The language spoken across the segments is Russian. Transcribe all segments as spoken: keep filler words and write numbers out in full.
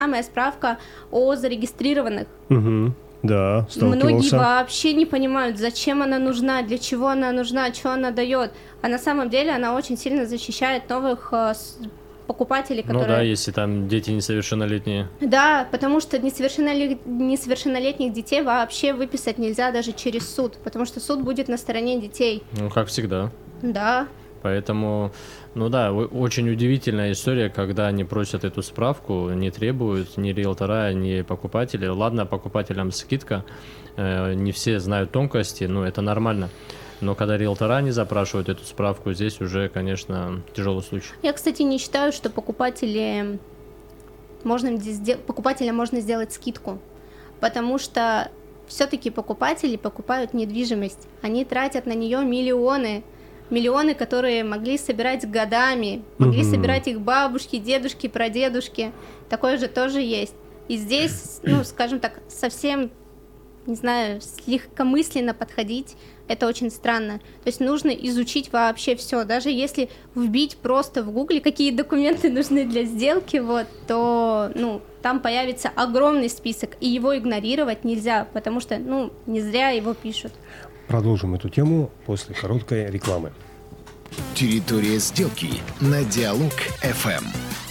самая справка о зарегистрированных. Угу. Да, сталкивался. Многие вообще не понимают, зачем она нужна, для чего она нужна, что она дает. А на самом деле она очень сильно защищает новых э, покупателей, которые... Ну да, если там дети несовершеннолетние. Да, потому что несовершеннолет... несовершеннолетних детей вообще выписать нельзя даже через суд, потому что суд будет на стороне детей. Ну, как всегда. Да. Поэтому, ну да, очень удивительная история, когда они просят эту справку, не требуют ни риэлтора, ни покупатели. Ладно, покупателям скидка, э, не все знают тонкости, но это нормально. Но когда риэлтора не запрашивают эту справку, здесь уже, конечно, тяжелый случай. Я, кстати, не считаю, что покупатели... можно... покупателям можно сделать скидку, потому что все-таки покупатели покупают недвижимость, они тратят на нее миллионы. Миллионы, которые могли собирать годами, могли mm-hmm. собирать их бабушки, дедушки, прадедушки. Такое же тоже есть. И здесь, ну, скажем так, совсем, не знаю, легкомысленно подходить, это очень странно. То есть нужно изучить вообще все. Даже если вбить просто в гугле, какие документы нужны для сделки, вот, то, ну, там появится огромный список, и его игнорировать нельзя, потому что, ну, не зря его пишут. Продолжим эту тему после короткой рекламы. Территория сделки на Диалог эф эм.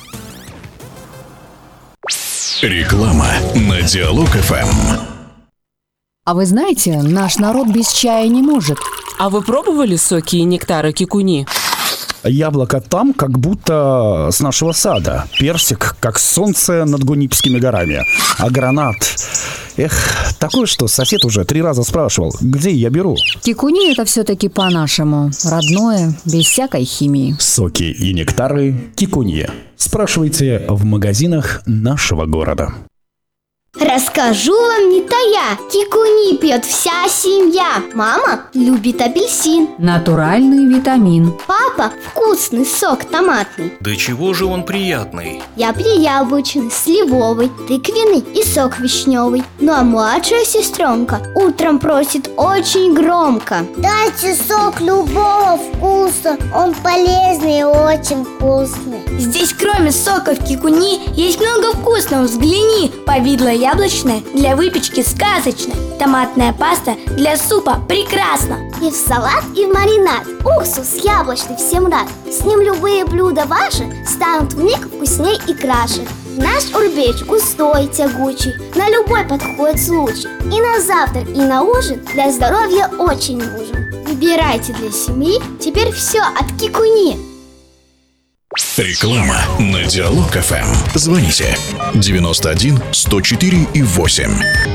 Реклама на Диалог эф эм. А вы знаете, наш народ без чая не может. А вы пробовали соки и нектары кикуни? Яблоко там, как будто с нашего сада. Персик, как солнце над Гунипскими горами. А гранат... Эх, такое, что сосед уже три раза спрашивал, где я беру. Кикуни — это все-таки по-нашему. Родное, без всякой химии. Соки и нектары кикуни. Спрашивайте в магазинах нашего города. Расскажу вам не тая, кикуни пьет вся семья. Мама любит апельсин, натуральный витамин. Папа вкусный сок томатный. Да чего же он приятный? Я пью яблочный, сливовый, тыквенный и сок вишневый. Ну а младшая сестренка утром просит очень громко: дайте сок любого вкуса, он полезный и очень вкусный. Здесь кроме соков кикуни есть много вкусного, взгляни. Повидло яблочное для выпечки сказочно. Томатная паста для супа прекрасно. И в салат, и в маринад. Уксус яблочный всем рад. С ним любые блюда ваши станут вмиг вкусней и краше. Наш урбеч густой, тягучий, на любой подходит случай. И на завтрак, и на ужин для здоровья очень нужен. Выбирайте для семьи теперь все от кикуни. Реклама на Диалог эф эм. Звоните девяносто один сто четыре и восемь.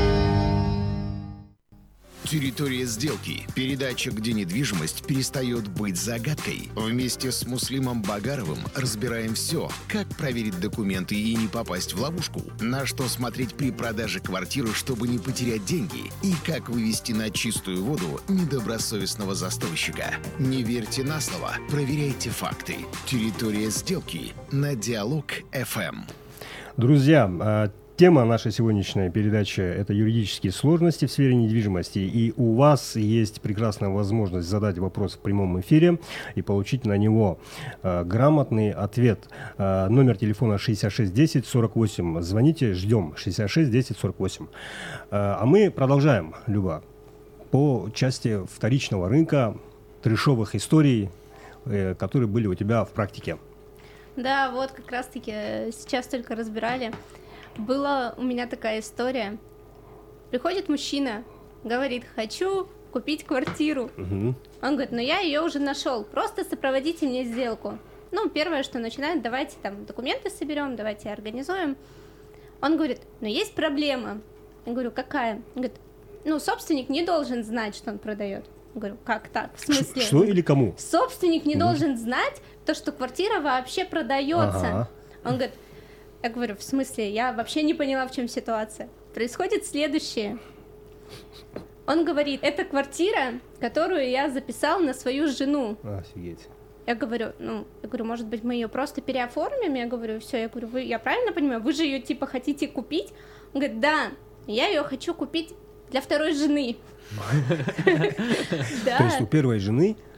Территория сделки. Передача, где недвижимость перестает быть загадкой. Вместе с Муслимом Багаровым разбираем все. Как проверить документы и не попасть в ловушку. На что смотреть при продаже квартиры, чтобы не потерять деньги. И как вывести на чистую воду недобросовестного застройщика. Не верьте на слово, проверяйте факты. Территория сделки на Диалог эф эм. Друзья, тема нашей сегодняшней передачи – это юридические сложности в сфере недвижимости. И у вас есть прекрасная возможность задать вопрос в прямом эфире и получить на него э, грамотный ответ. Э, номер телефона шестьдесят шесть десять сорок восемь. Звоните, ждем. шестьдесят шесть десять сорок восемь. Э, а мы продолжаем, Люба, по части вторичного рынка, трешовых историй, э, которые были у тебя в практике. Да, вот как раз-таки сейчас только разбирали. Была у меня такая история. Приходит мужчина, говорит: хочу купить квартиру. Uh-huh. Он говорит: ну я ее уже нашел, просто сопроводите мне сделку. Ну, первое, что начинает: давайте там документы соберем, давайте организуем. Он говорит: ну есть проблема. Я говорю: какая? Он говорит: ну собственник не должен знать, что он продает. Я говорю: как так? В смысле? Что или кому? Собственник не uh-huh. должен знать то, что квартира вообще продается. Uh-huh. Он говорит: я говорю: в смысле? Я вообще не поняла, в чем ситуация. Происходит следующее. Он говорит: это квартира, которую я записал на свою жену. Офигеть. Я говорю: ну, я говорю, может быть, мы ее просто переоформим? Я говорю: все, я говорю, вы, я правильно понимаю, вы же ее типа хотите купить? Он говорит: да, я ее хочу купить для второй жены. То есть у первой жены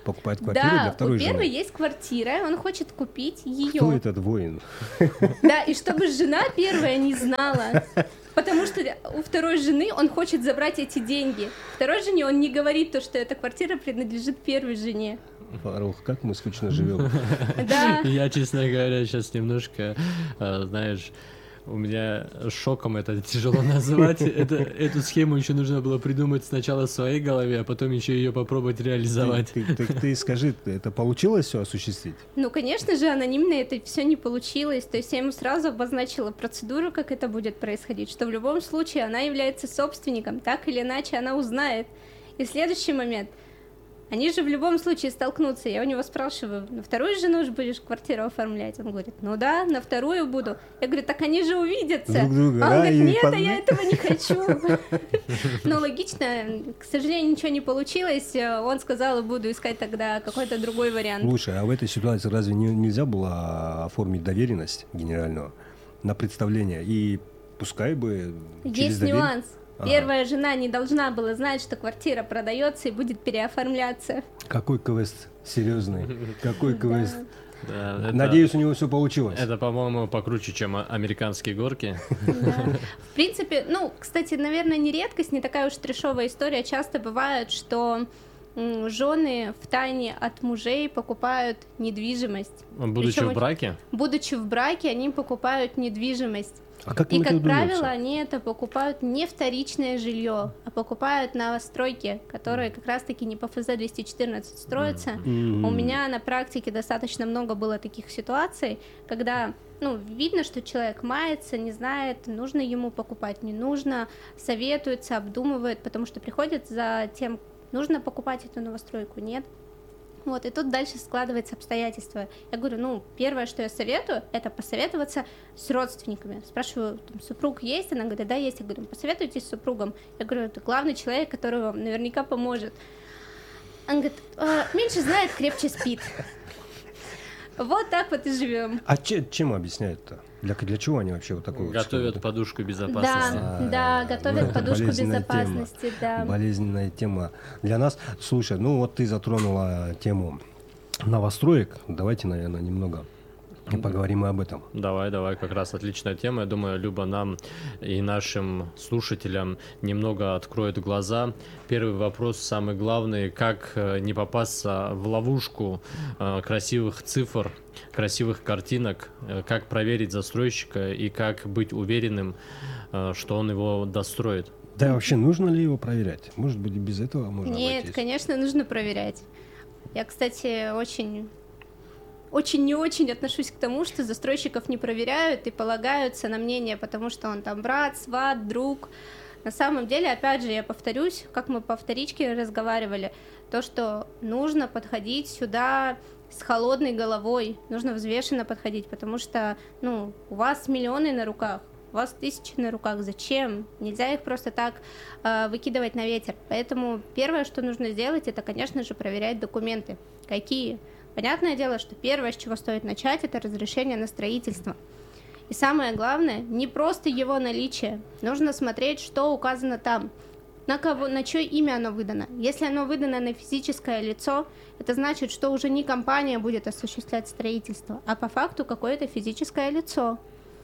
покупает квартиру да, для второй у жены. первой есть квартира, он хочет купить ее. Кто этот воин? Да, и чтобы жена первая не знала. Потому что у второй жены он хочет забрать эти деньги. Второй жене он не говорит то, что эта квартира принадлежит первой жене. Фарух, как мы скучно живем. Да. Я, честно говоря, сейчас немножко, знаешь, у меня шоком это тяжело назвать. Это, эту схему еще нужно было придумать сначала в своей голове, а потом еще ее попробовать реализовать. Ты, ты, ты, ты скажи, это получилось все осуществить? Ну, конечно же, анонимно это все не получилось. То есть я ему сразу обозначила процедуру, как это будет происходить, что в любом случае она является собственником, так или иначе она узнает. И следующий момент. Они же в любом случае столкнутся. Я у него спрашиваю, на вторую жену же будешь квартиру оформлять? Он говорит, ну да, на вторую буду. Я говорю, так они же увидятся. Друг друга, а он да, говорит, нет, под... а я этого не хочу. Но логично, к сожалению, ничего не получилось. Он сказал, буду искать тогда какой-то другой вариант. Слушай, а в этой ситуации разве не, нельзя было оформить доверенность генеральную на представление? И пускай бы через Есть доверие... нюанс. Ага. Первая жена не должна была знать, что квартира продается и будет переоформляться. Какой квест серьезный, какой квест. Да, это, надеюсь, у него все получилось. Это, по-моему, покруче, чем американские горки. Да. В принципе, ну, кстати, наверное, не редкость, не такая уж трешовая история. Часто бывает, что жены втайне от мужей покупают недвижимость. Будучи Причем, в браке? Будучи в браке, они покупают недвижимость. А как и, как правило, они это покупают не вторичное жилье, а покупают новостройки, которые как раз-таки не по эф зэ двести четырнадцать строятся. Mm-hmm. У меня на практике достаточно много было таких ситуаций, когда, ну, видно, что человек мается, не знает, нужно ему покупать, не нужно, советуется, обдумывает, потому что приходит за тем, нужно покупать эту новостройку, нет. Вот, и тут дальше складывается обстоятельства. Я говорю, ну, первое, что я советую, это посоветоваться с родственниками. Спрашиваю, там, супруг есть? Она говорит, да, есть. Я говорю, посоветуйтесь с супругом. Я говорю, это главный человек, который вам наверняка поможет. Она говорит, меньше знает, крепче спит. Вот так вот и живем. А че, чем объясняют-то? Для, для чего они вообще вот такое? Готовят вот, подушку безопасности. Да, а, да, готовят ну, подушку безопасности, тема, да. Болезненная тема для нас. Слушай, ну вот ты затронула тему новостроек. Давайте, наверное, немного поговорим и об этом. Давай, давай, как раз отличная тема. Я думаю, Люба нам и нашим слушателям немного откроет глаза. Первый вопрос, самый главный, как не попасться в ловушку э, красивых цифр, красивых картинок, э, как проверить застройщика и как быть уверенным, э, что он его достроит. Да, вообще нужно ли его проверять? Может быть, без этого можно Нет, обойтись? Конечно, нужно проверять. Я, кстати, очень... Очень не очень отношусь к тому, что застройщиков не проверяют и полагаются на мнение, потому что он там брат, сват, друг. На самом деле, опять же, я повторюсь, как мы по вторичке разговаривали, то, что нужно подходить сюда с холодной головой, нужно взвешенно подходить, потому что, ну, у вас миллионы на руках, у вас тысячи на руках, зачем? Нельзя их просто так э, выкидывать на ветер. Поэтому первое, что нужно сделать, это, конечно же, проверять документы. Какие? Понятное дело, что первое, с чего стоит начать, это разрешение на строительство. И самое главное, не просто его наличие. Нужно смотреть, что указано там, на кого, на чье имя оно выдано. Если оно выдано на физическое лицо, это значит, что уже не компания будет осуществлять строительство, а по факту какое-то физическое лицо.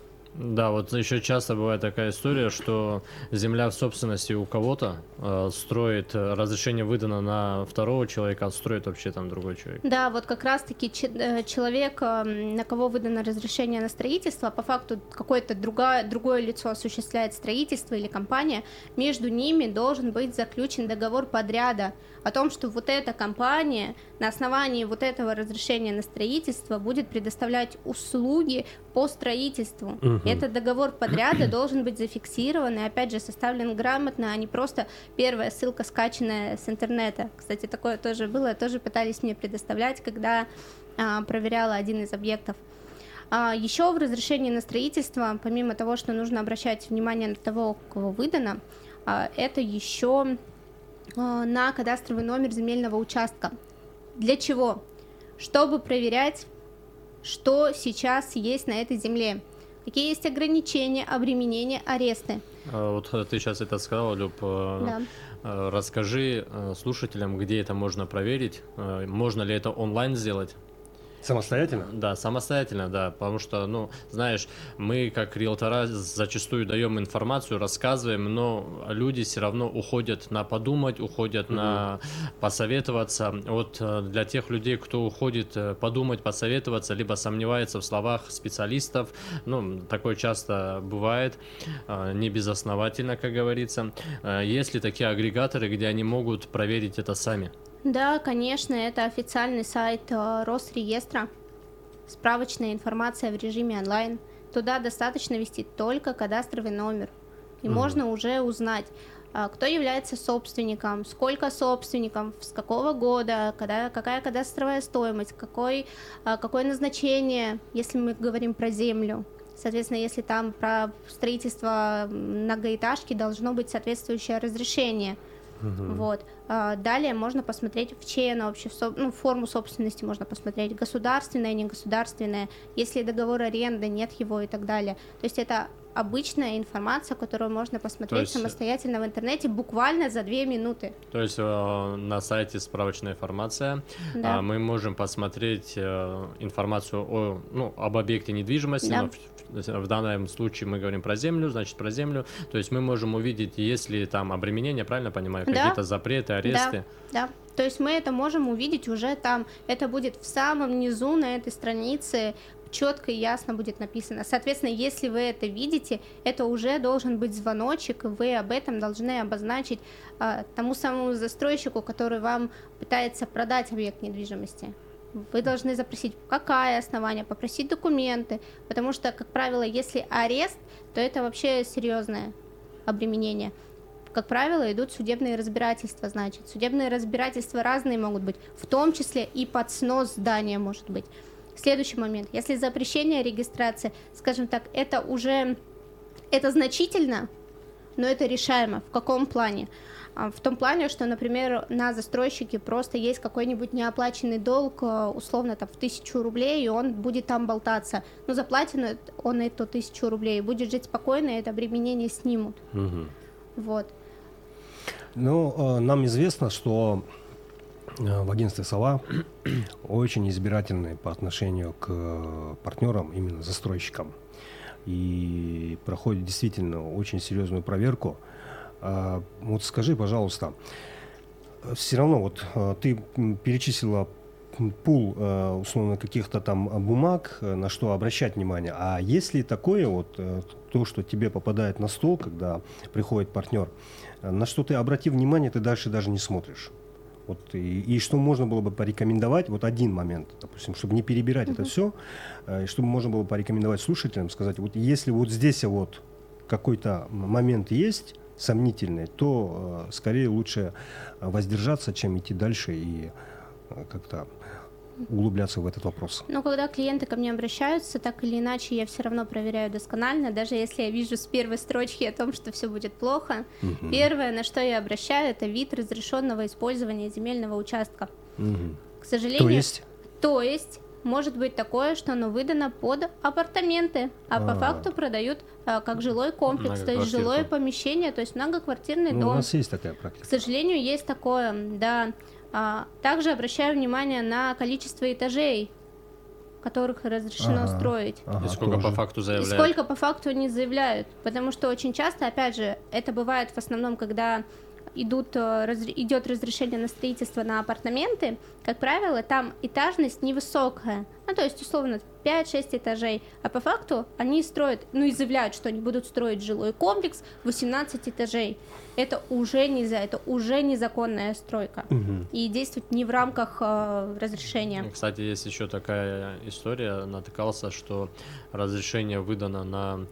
Да, вот еще часто бывает такая история, что земля в собственности у кого-то э, строит, разрешение выдано на второго человека, а строит вообще там другой человек. Да, вот как раз-таки ч- человек, на кого выдано разрешение на строительство, по факту какое-то другое, другое лицо осуществляет строительство или компания, между ними должен быть заключен договор подряда о том, что вот эта компания на основании вот этого разрешения на строительство будет предоставлять услуги по строительству. Uh-huh. Этот договор подряда должен быть зафиксирован и, опять же, составлен грамотно, а не просто первая ссылка, скачанная с интернета. Кстати, такое тоже было, тоже пытались мне предоставлять, когда а, проверяла один из объектов. А, еще в разрешении на строительство, помимо того, что нужно обращать внимание на того, кого выдано, а, это еще а, на кадастровый номер земельного участка. Для чего? Чтобы проверять, что сейчас есть на этой земле. какие есть ограничения, обременения, аресты. Вот ты сейчас это сказала, Люб. Да. Расскажи слушателям, где это можно проверить. Можно ли это онлайн сделать? Самостоятельно? Да, самостоятельно, да, потому что, ну, знаешь, мы как риэлтора зачастую даем информацию, рассказываем, но люди все равно уходят на подумать, уходят mm-hmm. на посоветоваться. Вот для тех людей, кто уходит подумать, посоветоваться, либо сомневается в словах специалистов, ну, такое часто бывает, не безосновательно, как говорится. Есть ли такие агрегаторы, где они могут проверить это сами? Да, конечно, это официальный сайт Росреестра, справочная информация в режиме онлайн. Туда достаточно ввести только кадастровый номер, и mm-hmm. можно уже узнать, кто является собственником, сколько собственников, с какого года, когда, какая кадастровая стоимость, какой, какое назначение, если мы говорим про землю. Соответственно, если там про строительство многоэтажки, должно быть соответствующее разрешение. Uh-huh. Вот. Далее можно посмотреть, в чьей она вообще, ну, форму собственности можно посмотреть, государственная, негосударственная, есть ли договор аренды, нет его и так далее. То есть это обычная информация, которую можно посмотреть есть... самостоятельно в интернете буквально за две минуты. То есть э, на сайте справочная информация да. э, мы можем посмотреть э, информацию о, ну, об объекте недвижимости, да. но в, в данном случае мы говорим про землю, значит про землю, то есть мы можем увидеть, есть ли там обременения, правильно понимаю, да. какие-то запреты, аресты. Да, да. То есть мы это можем увидеть уже там, это будет в самом низу на этой странице, четко и ясно будет написано. Соответственно, если вы это видите, это уже должен быть звоночек, и вы об этом должны обозначить а, тому самому застройщику, который вам пытается продать объект недвижимости. Вы должны запросить, какое основание, попросить документы, потому что, как правило, если арест, то это вообще серьезное обременение. Как правило, идут судебные разбирательства, значит. Судебные разбирательства разные могут быть, в том числе и под снос здания может быть. Следующий момент. Если запрещение регистрации, скажем так, это уже это значительно, но это решаемо. В каком плане? В том плане, что, например, на застройщике просто есть какой-нибудь неоплаченный долг, условно, там, в тысячу рублей, и он будет там болтаться. Но заплатит он эту тысячу рублей, будет жить спокойно, и это обременение снимут. Угу. Вот. Ну, нам известно, что в агентстве «Сова» очень избирательны по отношению к партнерам, именно застройщикам. И проходит действительно очень серьезную проверку. Вот скажи, пожалуйста, все равно вот ты перечислила пул, условно, каких-то там бумаг, на что обращать внимание. А есть ли такое вот, то, что тебе попадает на стол, когда приходит партнер, на что ты, обрати внимание, ты дальше даже не смотришь? Вот, и, и что можно было бы порекомендовать, вот один момент, допустим, чтобы не перебирать uh-huh. это все, э, чтобы можно было порекомендовать слушателям, сказать, вот если вот здесь вот какой-то момент есть сомнительный, то э, скорее лучше воздержаться, чем идти дальше и э, как-то углубляться в этот вопрос. Ну, когда клиенты ко мне обращаются, так или иначе, я все равно проверяю досконально, даже если я вижу с первой строчки о том, что все будет плохо. Угу. Первое, на что я обращаю, это вид разрешенного использования земельного участка. Угу. К сожалению... То есть? То есть, может быть такое, что оно выдано под апартаменты, а А-а-а. по факту продают а, как жилой комплекс, то есть жилое помещение, то есть многоквартирный ну, дом. У нас есть такая практика. К сожалению, есть такое, да. Также обращаю внимание на количество этажей, которых разрешено ага, строить. Ага, и сколько тоже. по факту заявляют. И сколько по факту они заявляют. Потому что очень часто, опять же, это бывает в основном, когда идут, идет разрешение на строительство на апартаменты, как правило, там этажность невысокая. Ну, то есть, условно, пять-шесть этажей. А по факту они строят, ну и заявляют, что они будут строить жилой комплекс восемнадцать этажей. Это уже нельзя, это уже незаконная стройка. Угу. И действует не в рамках э, разрешения. Кстати, есть еще такая история, натыкался, что разрешение выдано на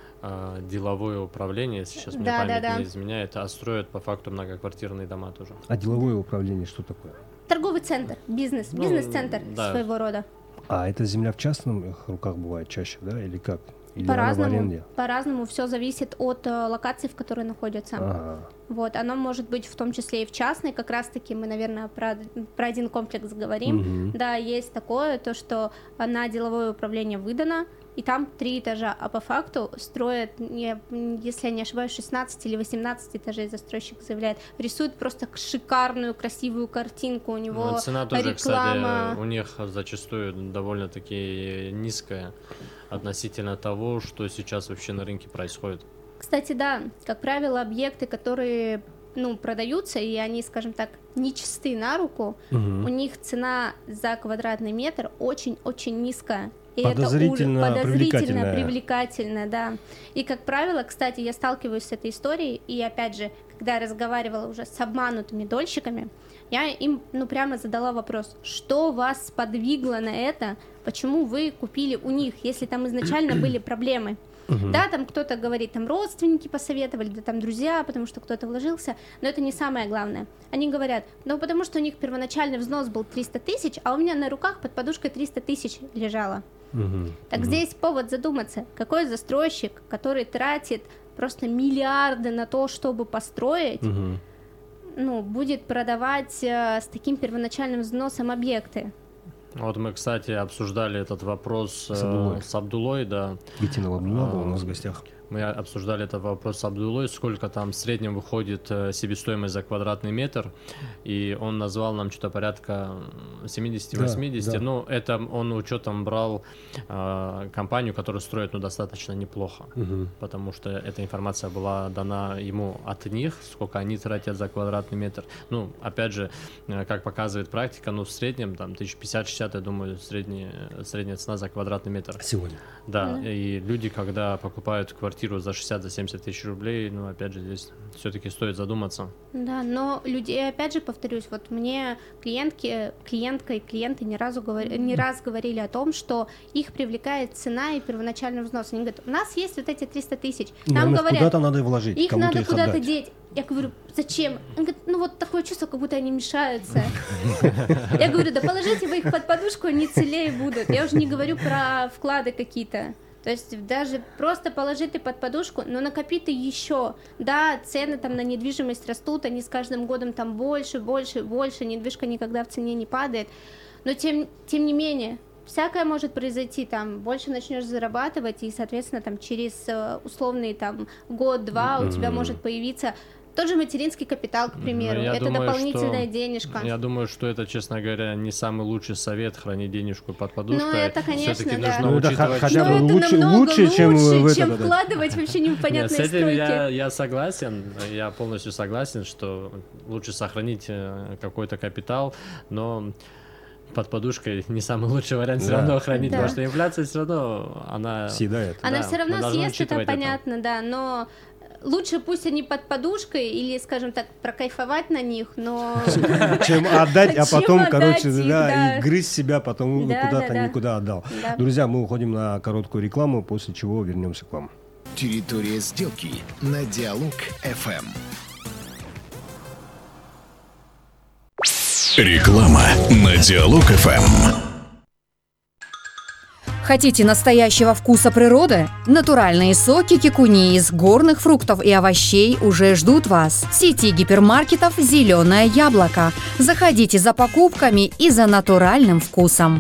э, деловое управление, если сейчас мне да, память да, да. не изменяет, а строят по факту многоквартирные дома тоже. А деловое управление что такое? Торговый центр, бизнес, ну, бизнес-центр да. своего рода. А это земля в частных руках бывает чаще, да, или как? Или по-разному, по-разному, все зависит от э, локации, в которой находится. Ага. Вот, оно может быть в том числе и в частной, как раз-таки мы, наверное, про, про один комплекс говорим. Угу. Да, есть такое, то, что на деловое управление выдано, и там три этажа, а по факту строят, не, если я не ошибаюсь, шестнадцать или восемнадцать этажей, застройщик заявляет, рисует просто шикарную, красивую картинку, у него ну, цена тоже, реклама. Кстати, у них зачастую довольно-таки низкая относительно того, что сейчас вообще на рынке происходит. Кстати, да, как правило, объекты, которые, ну, продаются, и они, скажем так, нечисты на руку, угу. у них цена за квадратный метр очень-очень низкая. И подозрительно, это подозрительно привлекательная. привлекательно, да. И, как правило, кстати, я сталкиваюсь с этой историей, и, опять же, когда я разговаривала уже с обманутыми дольщиками, я им, ну, прямо задала вопрос, что вас сподвигло на это, почему вы купили у них, если там изначально были проблемы. Uh-huh. Да, там кто-то говорит, там родственники посоветовали, да там друзья, потому что кто-то вложился, но это не самое главное. Они говорят, ну потому что у них первоначальный взнос был триста тысяч, а у меня на руках под подушкой триста тысяч лежало. Uh-huh. Так uh-huh. здесь повод задуматься, какой застройщик, который тратит просто миллиарды на то, чтобы построить, uh-huh. ну, будет продавать э, с таким первоначальным взносом объекты. Вот мы, кстати, обсуждали этот вопрос с Абдулой, э, с Абдулой, да. Гитинова Абдулла была у нас в гостях. Мы обсуждали этот вопрос с Абдулой, сколько там в среднем выходит э, себестоимость за квадратный метр, и он назвал нам что-то порядка семьдесят-восемьдесят, да, да. Ну, это он учетом брал э, компанию, которая строит, ну, достаточно неплохо, угу. потому что эта информация была дана ему от них, сколько они тратят за квадратный метр. Ну, опять же, э, как показывает практика, ну, в среднем, там, тысяча пятьдесят-шестьдесят, я думаю, средняя, средняя цена за квадратный метр. Сегодня. Да, Mm-hmm. и люди, когда покупают квартиру за шестьдесят-семьдесят тысяч рублей, ну, опять же, здесь все-таки стоит задуматься. Да, но людей, опять же, повторюсь, вот мне клиентки, клиентка и клиенты не, разу говор... не раз говорили о том, что их привлекает цена и первоначальный взнос. Они говорят, у нас есть вот эти триста тысяч. Нам их говорят, куда-то надо вложить, их кому-то надо их куда-то отдать. деть. Я говорю, зачем? Он говорит, ну вот такое чувство, как будто они мешаются. Я говорю, да положите вы их под подушку, они целее будут. Я уже не говорю про вклады какие-то. То есть даже просто положи ты под подушку, но накопи ты еще. Да, цены там на недвижимость растут, они с каждым годом там больше, больше, больше, недвижка никогда в цене не падает. Но тем, тем не менее, всякое может произойти, там, больше начнешь зарабатывать, и, соответственно, там, через условный там год-два у тебя может появиться тот же материнский капитал, к примеру, я это думаю, дополнительная что, денежка. Я думаю, что это, честно говоря, не самый лучший совет хранить денежку под подушкой. Ну, это, конечно, все-таки да. нужно Ну, учитывать, хотя бы Но лучше, это намного лучше, лучше, чем, в чем это, вкладывать да. вообще непонятные Нет, с этим стойки. я, я согласен, я полностью согласен, что лучше сохранить какой-то капитал, но под подушкой не самый лучший вариант, да. все равно хранить, Да. потому что инфляция все равно, она... съедает. Она Да, все равно мы должны съест, это учитывать понятно, это. да, но лучше пусть они под подушкой или, скажем так, прокайфовать на них, но... Чем отдать, а Чем потом, отдать короче, их, да, да. и грызть себя, потом Да, куда-то да, да. никуда отдал. Да. Друзья, мы уходим на короткую рекламу, после чего вернемся к вам. Территория сделки на Диалог эф эм. Реклама на Диалог эф эм. Хотите настоящего вкуса природы? Натуральные соки кикуни из горных фруктов и овощей уже ждут вас. В сети гипермаркетов «Зеленое яблоко». Заходите за покупками и за натуральным вкусом.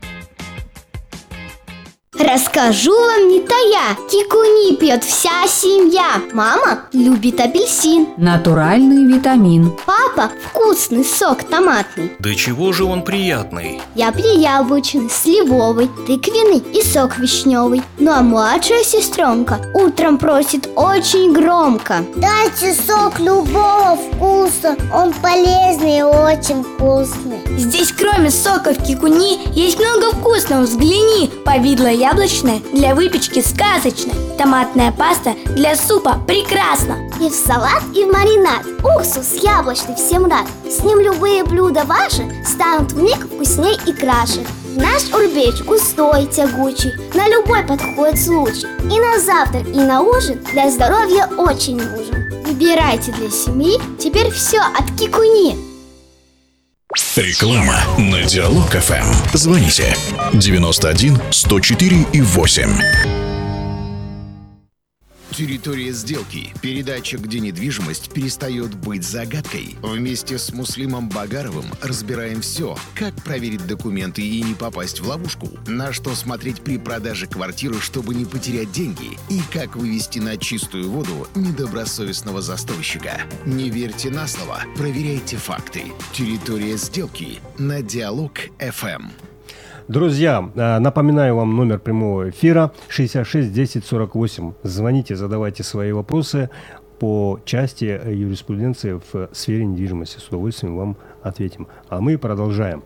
Расскажу вам не тая, кикуни пьет вся семья. Мама любит апельсин, Натуральный витамин. папа вкусный сок томатный. Да чего же он приятный? Я пью яблочный, сливовый, тыквенный и сок вишневый. Ну а младшая сестренка утром просит очень громко: Дайте сок любого вкуса, он полезный и очень вкусный. Здесь кроме соков кикуни есть много вкусного. Взгляни, повидло яблочное для выпечки сказочно, томатная паста для супа прекрасно. И в салат, и в маринад. Уксус яблочный всем рад. С ним любые блюда ваши станут вмиг вкусней и краше. Наш урбеч густой, тягучий, на любой подходит случай. И на завтрак, и на ужин для здоровья очень нужен. Выбирайте для семьи теперь все от кикуни. Реклама на Диалог эф эм. Звоните девяносто один сто четыре и восемь. Территория сделки. Передача, где недвижимость перестает быть загадкой. Вместе с Муслимом Багаровым разбираем все, как проверить документы и не попасть в ловушку, на что смотреть при продаже квартиры, чтобы не потерять деньги, и как вывести на чистую воду недобросовестного застройщика. Не верьте на слово, проверяйте факты. Территория сделки на Диалог-эф эм. Друзья, напоминаю вам номер прямого эфира шестьдесят шесть десять сорок восемь. Звоните, задавайте свои вопросы по части юриспруденции в сфере недвижимости. С удовольствием вам ответим. А мы продолжаем.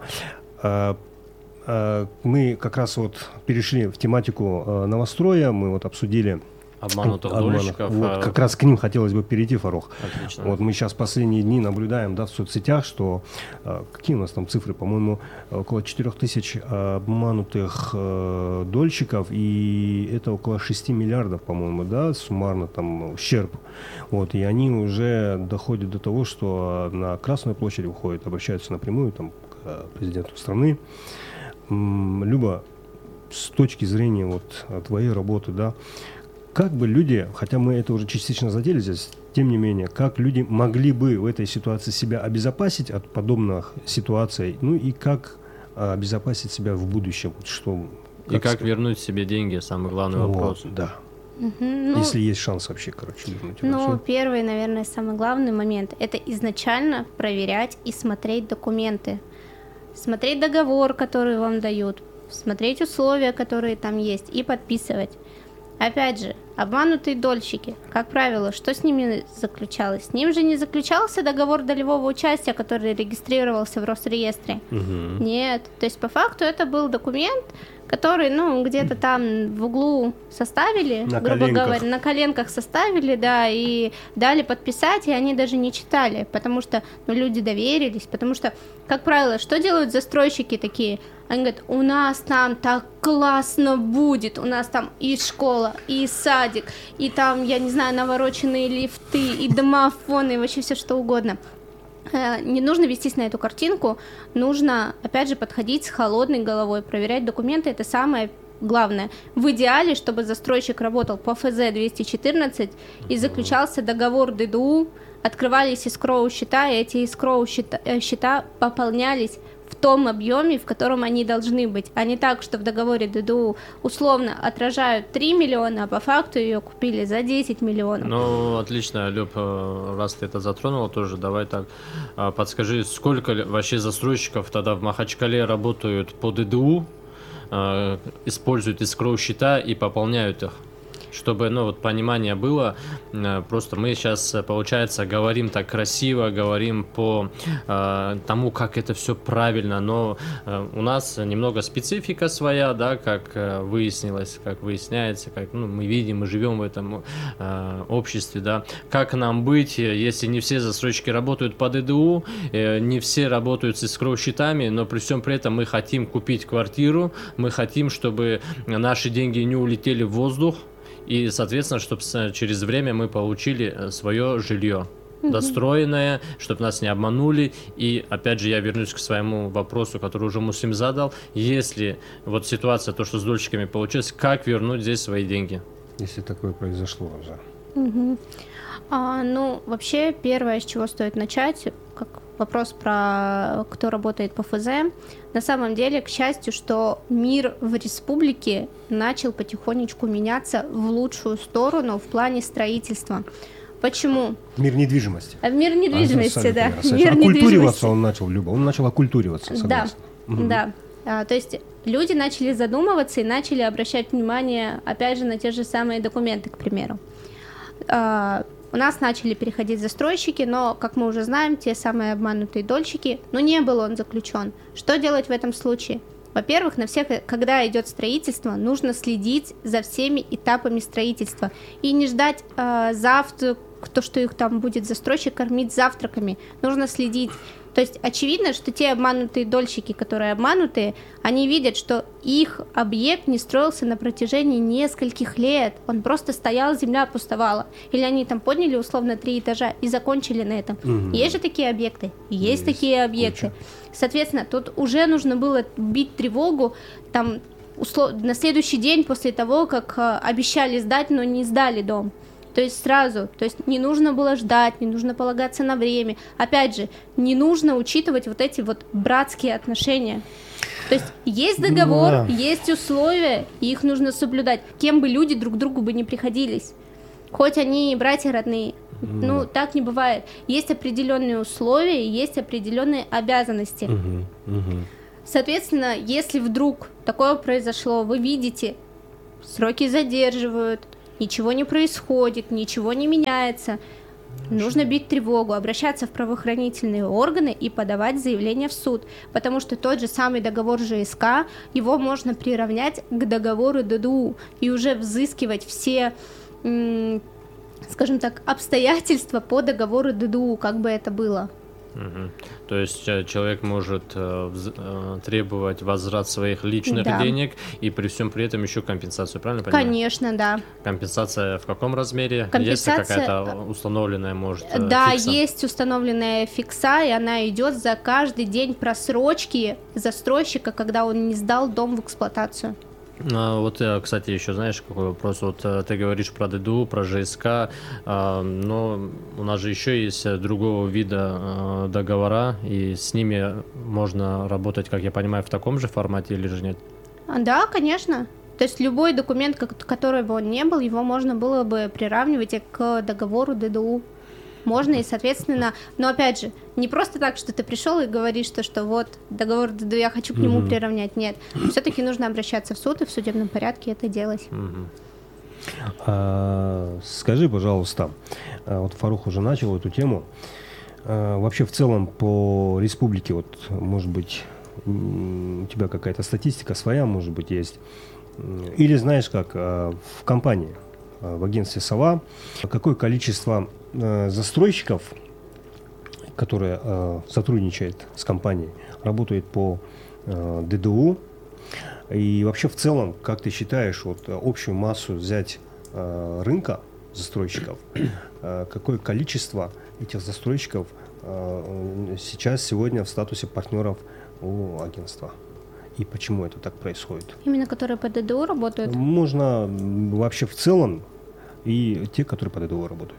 Мы как раз вот перешли в тематику новостроя. Мы вот обсудили обманутых дольщиков. Вот, а... Как раз к ним хотелось бы перейти, Фарух. Отлично. Вот мы сейчас последние дни наблюдаем, да, в соцсетях, что э, какие у нас там цифры, по-моему, около четырех тысяч обманутых э, дольщиков, и это около шести миллиардов, по-моему, да, суммарно там ущерб. Вот, и они уже доходят до того, что на Красную площадь выходят, обращаются напрямую там, к президенту страны. М-м, Люба, с точки зрения вот твоей работы, да, как бы люди, хотя мы это уже частично задели здесь, тем не менее, как люди могли бы в этой ситуации себя обезопасить от подобных ситуаций, ну и как а, обезопасить себя в будущем, что и как, как вернуть себе деньги, самый главный вот, вопрос. Да. Угу, ну, если есть шанс вообще, короче, вернуть. Ну, первый, наверное, самый главный момент – это изначально проверять и смотреть документы, смотреть договор, который вам дают, смотреть условия, которые там есть, и подписывать. Опять же, обманутые дольщики, как правило, что с ними заключалось? С ним же не заключался договор долевого участия, который регистрировался в Росреестре. Угу. Нет, то есть по факту это был документ, который, ну, где-то там в углу составили, на грубо коленках. говоря, на коленках составили, да, и дали подписать, и они даже не читали, потому что, ну, люди доверились, потому что, как правило, что делают застройщики такие? Они говорят, у нас там так классно будет, у нас там и школа, и садик, и там, я не знаю, навороченные лифты, и домофоны, и вообще все что угодно. Не нужно вестись на эту картинку, нужно, опять же, подходить с холодной головой, проверять документы, это самое главное. В идеале, чтобы застройщик работал по эф зэ двести четырнадцать и заключался договор дэ дэ у, открывались эскроу счета, и эти эскроу счета, счета пополнялись в том объеме, в котором они должны быть, а не так, что в договоре дэ дэ у условно отражают три миллиона, а по факту ее купили за десять миллионов. Ну, отлично, Люб, раз ты это затронула тоже, давай так, подскажи, сколько вообще застройщиков тогда в Махачкале работают по дэ дэ у, используют эскроу счета и пополняют их? Чтобы, ну, вот понимание было, просто мы сейчас, получается, говорим так красиво, говорим по э, тому, как это все правильно, но э, у нас немного специфика своя, да, как э, выяснилось, как выясняется, как, ну, мы видим, мы живем в этом э, обществе, да, как нам быть, если не все застройщики работают по дэ дэ у, э, не все работают с эскроу-счетами, но при всем при этом мы хотим купить квартиру, мы хотим, чтобы наши деньги не улетели в воздух, и, соответственно, чтобы через время мы получили свое жилье mm-hmm. достроенное, чтобы нас не обманули. И, опять же, я вернусь к своему вопросу, который уже Муслим задал. Если вот ситуация, то, что с дольщиками получилось, как вернуть здесь свои деньги? Если такое произошло уже. Mm-hmm. А, ну, вообще, первое, с чего стоит начать, как вопрос про кто работает по эф зэ. На самом деле, к счастью, что мир в республике начал потихонечку меняться в лучшую сторону в плане строительства. Почему? Мир недвижимости. А мир недвижимости, а, да. Мир оккультуриваться он начал, Люба, он начал оккультуриваться, согласна. Да, угу. да. А, то есть люди начали задумываться и начали обращать внимание, опять же, на те же самые документы, к примеру. А, У нас начали переходить застройщики, но, как мы уже знаем, те самые обманутые дольщики, но не был он заключен. Что делать в этом случае? Во-первых, на всех, когда идет строительство, нужно следить за всеми этапами строительства и не ждать э, завтра, то, что их там будет застройщик кормить завтраками. Нужно следить. То есть очевидно, что те обманутые дольщики, которые обманутые, они видят, что их объект не строился на протяжении нескольких лет. Он просто стоял, земля пустовала. Или они там подняли условно три этажа и закончили на этом. Угу. Есть же такие объекты? Есть, Есть такие объекты. Куча. Соответственно, тут уже нужно было бить тревогу там, услов... на следующий день после того, как обещали сдать, но не сдали дом. То есть сразу, то есть не нужно было ждать, не нужно полагаться на время. Опять же, не нужно учитывать вот эти вот братские отношения. То есть есть договор, да. есть условия, и их нужно соблюдать, кем бы люди друг другу бы не приходились. Хоть они и братья родные. Mm. Ну, так не бывает. Есть определенные условия, есть определенные обязанности. Mm-hmm. Mm-hmm. Соответственно, если вдруг такое произошло, вы видите, сроки задерживают, ничего не происходит, ничего не меняется, нужно бить тревогу, обращаться в правоохранительные органы и подавать заявление в суд, потому что тот же самый договор ЖСК, его можно приравнять к договору ДДУ и уже взыскивать все, скажем так, обстоятельства по договору ДДУ, как бы это было. Угу. То есть человек может э, вз, э, требовать возврат своих личных да. денег и при всем при этом еще компенсацию, правильно понимаю? Конечно, да. Компенсация в каком размере? Компенсация... Есть ли какая-то установленная, может, Да, фикса? есть установленная фикса, и она идет за каждый день просрочки застройщика, когда он не сдал дом в эксплуатацию. А, вот, кстати, еще знаешь, какой вопрос? Вот ты говоришь про ДДУ, про ЖСК, а, но у нас же еще есть другого вида а, договора, и с ними можно работать, как я понимаю, в таком же формате или же нет? Да, конечно. То есть любой документ, который бы он ни был, его можно было бы приравнивать к договору ДДУ. Можно и, соответственно, но опять же, не просто так, что ты пришел и говоришь, что, что вот договор ДДУ, я хочу к нему mm-hmm. приравнять. Нет, все-таки нужно обращаться в суд и в судебном порядке это делать. Mm-hmm. А, скажи, пожалуйста, вот Фарух уже начал эту тему. А, вообще в целом по республике, вот, может быть, у тебя какая-то статистика своя, может быть, есть. Или знаешь как, в компании, в агентстве «Сова», какое количество застройщиков, которые э, сотрудничают с компанией, работают по э, ДДУ, и вообще в целом, как ты считаешь, вот общую массу взять э, рынка застройщиков, э, какое количество этих застройщиков э, сейчас сегодня в статусе партнеров у агентства? И почему это так происходит? Именно которые по ДДУ работают? Можно вообще в целом и те, которые по ДДУ работают.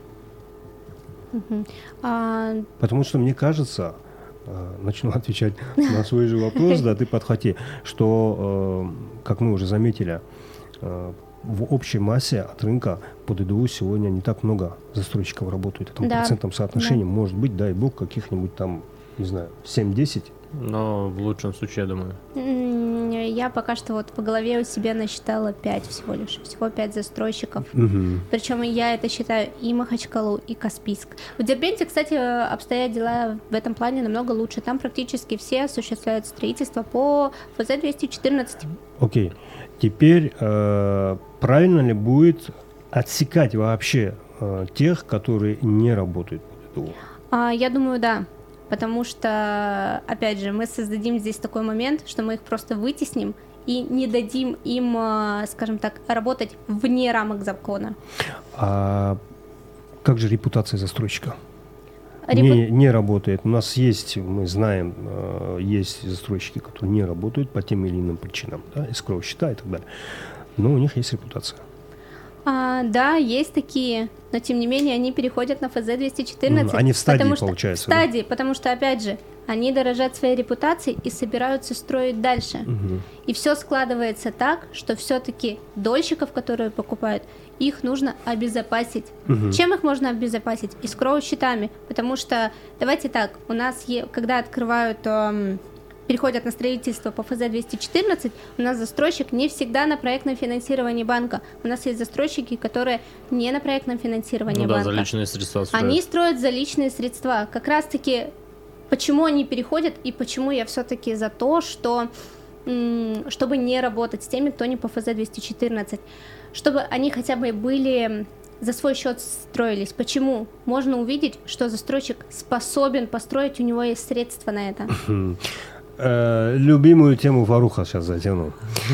Uh-huh. А... Потому что мне кажется, начну отвечать на свой же вопрос, да, ты подхвати, что, как мы уже заметили, в общей массе от рынка по ДДУ сегодня не так много застройщиков работает. Там да. процентном соотношении да. может быть, дай бог, каких-нибудь там, не знаю, семь-десять. Но в лучшем случае, я думаю. Я пока что вот по голове у себя насчитала пять всего лишь. Всего пять застройщиков. Угу. Причем я это считаю и Махачкалу, и Каспийск. В Дербенте, кстати, обстоят дела в этом плане намного лучше. Там практически все осуществляют строительство по эф зэ двести четырнадцать. Окей. Теперь э, правильно ли будет отсекать вообще э, тех, которые не работают по ДДУ? А, я думаю, да. Потому что, опять же, мы создадим здесь такой момент, что мы их просто вытесним и не дадим им, скажем так, работать вне рамок закона. А как же репутация застройщика? Репу... Не, не работает. У нас есть, мы знаем, есть застройщики, которые не работают по тем или иным причинам, да, эскроу счета и так далее. Но у них есть репутация. А, да, есть такие, но тем не менее они переходят на эф зэ двести четырнадцать. Они в стадии, потому что, получается. В стадии, да? Потому что, опять же, они дорожат своей репутацией и собираются строить дальше. Угу. И все складывается так, что все-таки дольщиков, которые покупают, их нужно обезопасить. Угу. Чем их можно обезопасить? Эскроу счетами. Потому что, давайте так, у нас, е- когда открывают... Эм, переходят на строительство по эф зэ двести четырнадцать, у нас застройщик не всегда на проектном финансировании банка. У нас есть застройщики, которые не на проектном финансировании ну, да, банка. за личные средства строят. Они строят за личные средства. Как раз-таки, почему они переходят и почему я все-таки за то, что, м- чтобы не работать с теми, кто не по эф зэ двести четырнадцать. Чтобы они хотя бы были... за свой счет строились. Почему? Можно увидеть, что застройщик способен построить, у него есть средства на это. Любимую тему Фаруха сейчас затяну.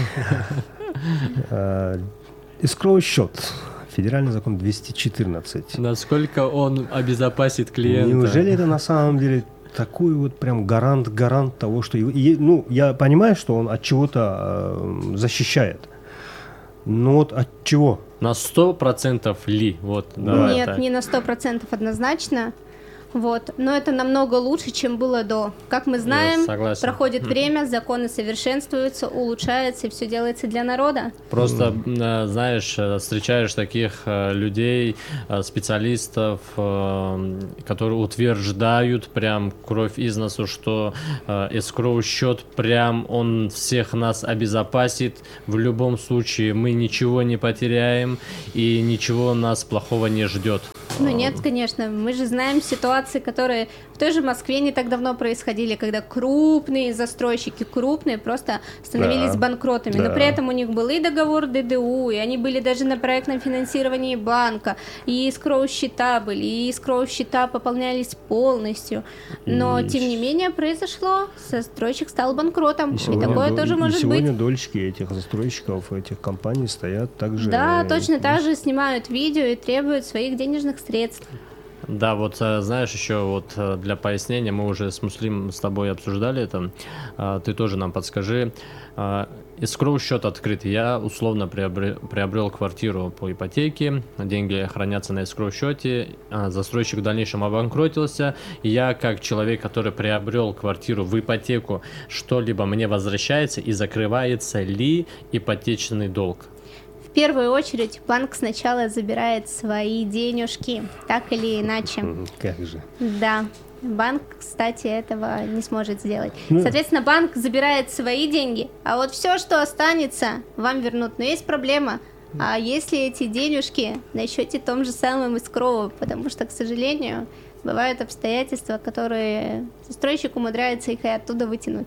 Эскроу счет. Федеральный закон двести четырнадцать. Насколько он обезопасит клиента? Неужели это на самом деле такой вот прям гарант, гарант того, что... И, ну, я понимаю, что он от чего-то э, защищает. Но вот от чего На сто процентов ли? Вот, давай Нет, так. не на сто процентов однозначно. Вот. Но это намного лучше, чем было до. Как мы знаем, проходит время, законы совершенствуются, улучшаются, и все делается для народа. Просто, mm. знаешь, встречаешь таких людей, специалистов, которые утверждают прям кровь из носу, что escrow счет прям он всех нас обезопасит. В любом случае мы ничего не потеряем и ничего нас плохого не ждет. Ну нет, конечно, мы же знаем ситуации, которые в той же Москве не так давно происходили, когда крупные застройщики, крупные, просто становились да. банкротами, да. но при этом у них был и договор ДДУ, и они были даже на проектном финансировании банка, и эскроу-счета были, и эскроу-счета пополнялись полностью, но и... тем не менее произошло, застройщик стал банкротом, и, и такое до... тоже и может сегодня быть. Сегодня дольщики этих застройщиков, этих компаний стоят также... Да, точно так же снимают видео и требуют своих денежных средств. Да, вот знаешь, еще вот для пояснения, мы уже с Муслим с тобой обсуждали это, ты тоже нам подскажи. Escrow счет открыт, я условно приобрел, приобрел квартиру по ипотеке, деньги хранятся на escrow счете, застройщик в дальнейшем обанкротился, и я как человек, который приобрел квартиру в ипотеку, что-либо мне возвращается и закрывается ли ипотечный долг? В первую очередь банк сначала забирает свои денежки, так или иначе. Как же? Да. Банк, кстати, этого не сможет сделать. Ну. Соответственно, банк забирает свои деньги, а вот все, что останется, вам вернут. Но есть проблема. А если эти денежки на счете том же самом escrow, потому что, к сожалению, бывают обстоятельства, которые застройщик умудряется их и оттуда вытянуть.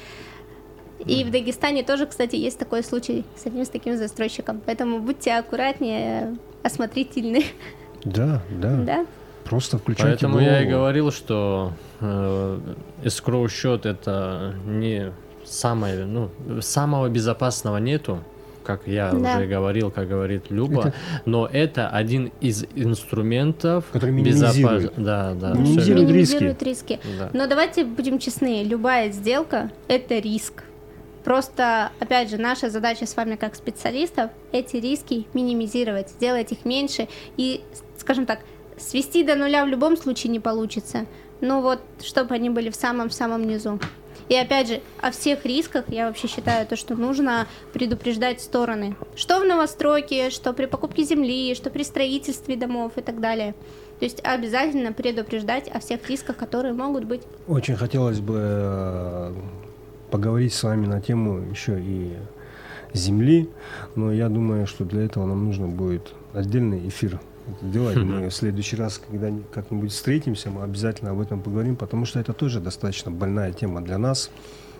И в Дагестане тоже, кстати, есть такой случай с одним с таким застройщиком. Поэтому будьте аккуратнее, осмотрительны. Да, да. Да. Просто включайте Поэтому голову. я и говорил, что э, escrow счет это не самое, ну, самого безопасного нету, как я да. уже говорил, как говорит Люба, это... но это один из инструментов, который минимизирует, безопас... да, да, минимизирует риски. риски. Да. Но давайте будем честны, любая сделка – это риск. Просто, опять же, наша задача с вами как специалистов эти риски минимизировать, сделать их меньше и, скажем так, свести до нуля в любом случае не получится. Ну вот, чтобы они были в самом-самом низу. И опять же, о всех рисках я вообще считаю то, что нужно предупреждать стороны. Что в новостройке, что при покупке земли, что при строительстве домов и так далее. То есть обязательно предупреждать о всех рисках, которые могут быть. Очень хотелось бы поговорить с вами на тему еще и земли, но я думаю, что для этого нам нужно будет отдельный эфир делать. Мы в следующий раз, когда как-нибудь встретимся, мы обязательно об этом поговорим, потому что это тоже достаточно больная тема для нас.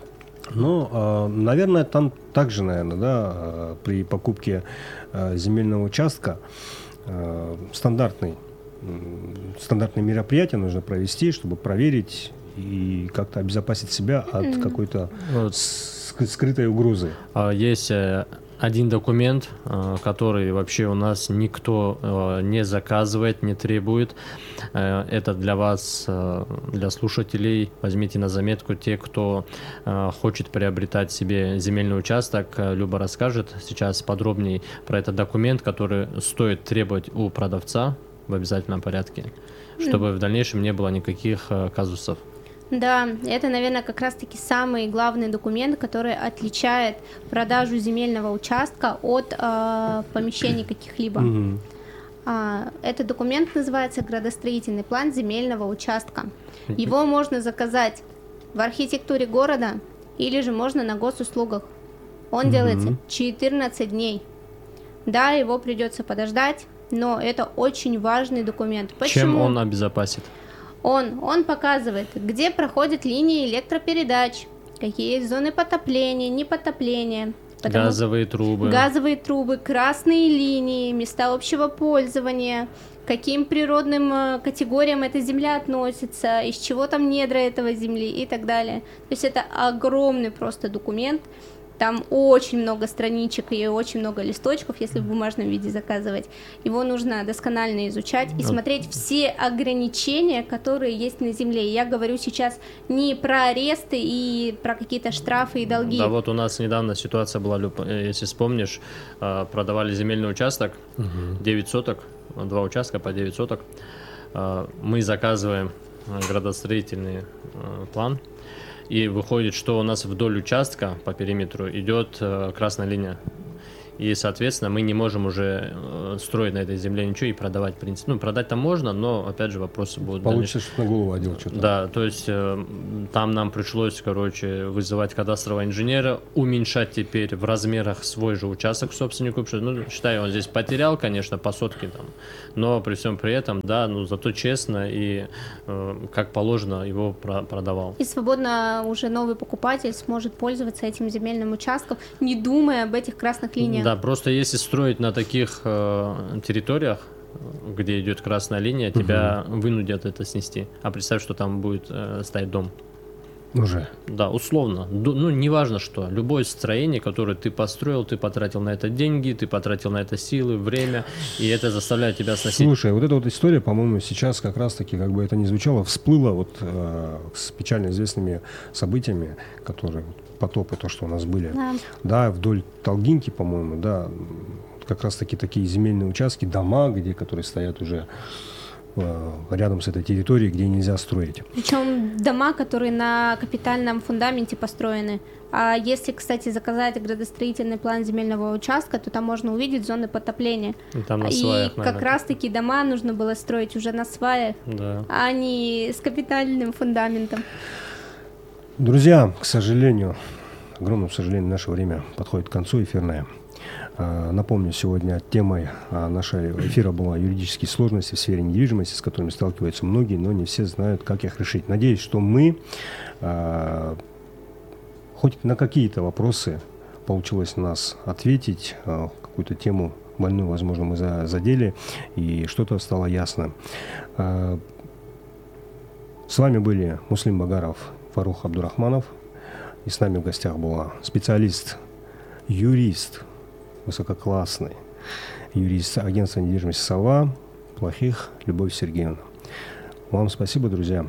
Но, наверное, там также, наверное, да, при покупке земельного участка стандартный, стандартные мероприятия нужно провести, чтобы проверить и как-то обезопасить себя от mm. какой-то вот. скрытой угрозы. Есть один документ, который вообще у нас никто не заказывает, не требует. Это для вас, для слушателей. Возьмите на заметку те, кто хочет приобретать себе земельный участок. Люба расскажет сейчас подробнее про этот документ, который стоит требовать у продавца в обязательном порядке, чтобы mm. в дальнейшем не было никаких казусов. Да, это, наверное, как раз-таки самый главный документ, который отличает продажу земельного участка от э, помещений каких-либо. Mm-hmm. А, этот документ называется градостроительный план земельного участка. Его можно заказать в архитектуре города или же можно на госуслугах. Он mm-hmm. делается четырнадцать дней. Да, его придется подождать, но это очень важный документ. Почему? Чем он обезопасит? Он, он показывает, где проходят линии электропередач, какие есть зоны потопления, непотопления. Газовые трубы. Газовые трубы, красные линии, места общего пользования, к каким природным категориям эта земля относится, из чего там недра этого земли и так далее. То есть это огромный просто документ, Там очень много страничек и очень много листочков, если в бумажном виде заказывать. Его нужно досконально изучать и смотреть все ограничения, которые есть на земле. И я говорю сейчас не про аресты и про какие-то штрафы и долги. Да, вот у нас недавно ситуация была, если вспомнишь, продавали земельный участок, угу. девять соток, два участка по девять соток. Мы заказываем градостроительный план. И выходит, что у нас вдоль участка по периметру идет э, красная линия. И, соответственно, мы не можем уже э, строить на этой земле ничего и продавать, в принципе. Ну, продать там можно, но, опять же, вопросы будут. Получится, что на голову одел что-то. Да, то есть э, там нам пришлось, короче, вызывать кадастрового инженера, уменьшать теперь в размерах свой же участок собственнику. Ну, считаю, он здесь потерял, конечно, по сотке там, но при всем при этом, да, ну, зато честно и э, как положено его про- продавал. И свободно уже новый покупатель сможет пользоваться этим земельным участком, не думая об этих красных линиях. Да, просто если строить на таких э, территориях, где идет красная линия, угу. тебя вынудят это снести. А представь, что там будет э, стоять дом. Уже. Да, условно. Ну, неважно что. Любое строение, которое ты построил, ты потратил на это деньги, ты потратил на это силы, время, и это заставляет тебя сносить. Слушай, вот эта вот история, по-моему, сейчас как раз-таки, как бы это ни звучало, всплыла вот э, с печально известными событиями, которые потопы, то, что у нас были. Да, да, вдоль Толгинки, по-моему, да, как раз-таки такие земельные участки, дома, где, которые стоят уже рядом с этой территорией, где нельзя строить. Причем дома, которые на капитальном фундаменте построены. А если, кстати, заказать градостроительный план земельного участка, то там можно увидеть зоны потопления. И, там на и сваях, как раз-таки дома нужно было строить уже на сваях, да. а не с капитальным фундаментом. Друзья, к сожалению, огромному сожалению, наше время подходит к концу эфирное. Напомню, сегодня темой нашего эфира была юридические сложности в сфере недвижимости, с которыми сталкиваются многие, но не все знают, как их решить. Надеюсь, что мы э, хоть на какие-то вопросы получилось нас ответить, э, какую-то тему больную, возможно, мы за, задели, и что-то стало ясно. Э, с вами были Муслим Багаров, Фарух Абдурахманов, и с нами в гостях была специалист, юрист, высококлассный юрист агентства недвижимости «Сова», Плохих Любовь Сергеевна. Вам спасибо, друзья,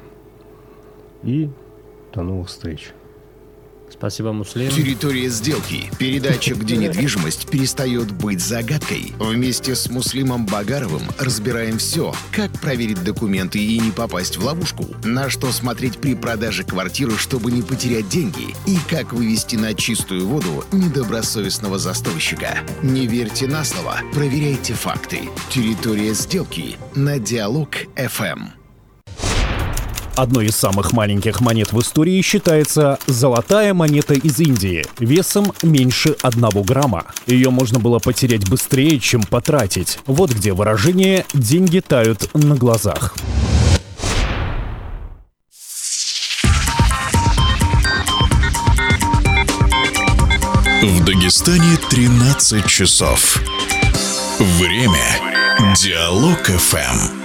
и до новых встреч. Спасибо, Муслим. Территория сделки. Передача, где недвижимость перестает быть загадкой. Вместе с Муслимом Багаровым разбираем все, как проверить документы и не попасть в ловушку, на что смотреть при продаже квартиры, чтобы не потерять деньги, и как вывести на чистую воду недобросовестного застройщика. Не верьте на слово, проверяйте факты. Территория сделки на Диалог эф эм. Одной из самых маленьких монет в истории считается золотая монета из Индии, весом меньше одного грамма. Ее можно было потерять быстрее, чем потратить. Вот где выражение «деньги тают на глазах». В Дагестане тринадцать часов. Время Диалог эф эм.